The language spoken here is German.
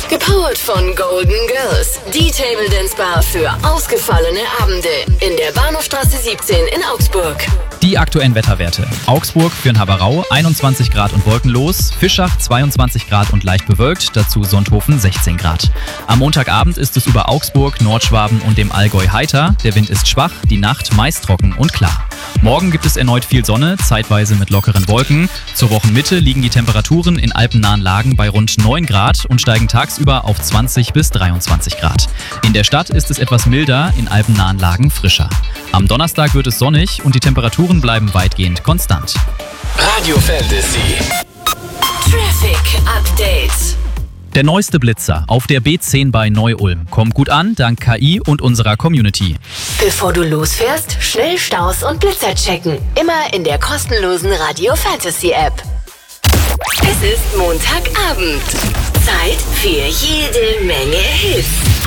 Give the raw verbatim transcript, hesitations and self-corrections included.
Gepowert von Golden Girls. Die Table Dance Bar für ausgefallene Abende. In der Bahnhofstraße siebzehn in Augsburg. Die aktuellen Wetterwerte. Augsburg für den Haberau einundzwanzig Grad und wolkenlos, Fischach zweiundzwanzig Grad und leicht bewölkt, dazu Sonthofen sechzehn Grad. Am Montagabend ist es über Augsburg, Nordschwaben und dem Allgäu heiter, der Wind ist schwach, die Nacht meist trocken und klar. Morgen gibt es erneut viel Sonne, zeitweise mit lockeren Wolken. Zur Wochenmitte liegen die Temperaturen in alpennahen Lagen bei rund neun Grad und steigen tagsüber auf zwanzig bis dreiundzwanzig Grad. In der Stadt ist es etwas milder, in alpennahen Lagen frischer. Am Donnerstag wird es sonnig und die Temperaturen bleiben weitgehend konstant. Radio Fantasy. Traffic Update. Der neueste Blitzer auf der B zehn bei Neu-Ulm kommt gut an, dank K I und unserer Community. Bevor du losfährst, schnell Staus und Blitzer checken. Immer in der kostenlosen Radio Fantasy App. Es ist Montagabend. Zeit für jede Menge Hits.